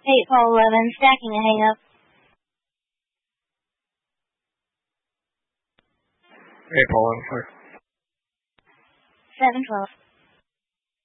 8 Paul 11, stacking a hang up. 8 Paul 11, clear. 7 12.